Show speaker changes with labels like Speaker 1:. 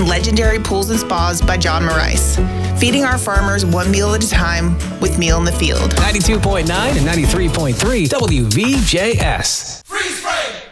Speaker 1: and legendary pools and spas by John Marais. Feeding our farmers one meal at a time with Meal in the Field.
Speaker 2: 92.9 and 93.3 WVJS.
Speaker 3: Freeze frame!